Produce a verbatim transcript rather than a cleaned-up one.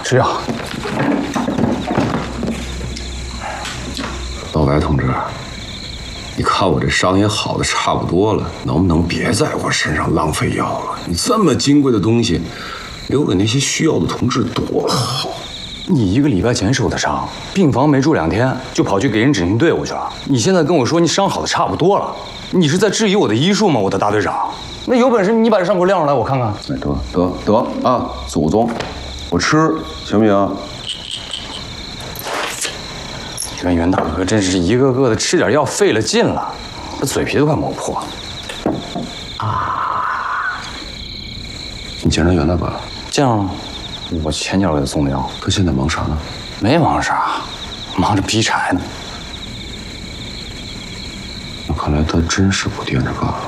吃药。 老白同志，你看我这伤也好的差不多了，能不能别在我身上浪费药了？你这么金贵的东西，留给那些需要的同志多好。 你一个礼拜前受的伤，病房没住两天就跑去给人指定队伍去了。你现在跟我说你伤好的差不多了，你是在质疑我的医术吗，我的大队长？那有本事你把这伤口亮出来，我看看。 哎，得得得啊，祖宗，我吃行不行？ 你看袁大哥真是一个个的吃点药费了劲了，这嘴皮都快磨破了。啊！ 你见着袁大哥了？ 见了，我前脚给他送的药。 他现在忙啥呢？ 没忙啥，忙着劈柴呢。 那看来他真是不惦着干了。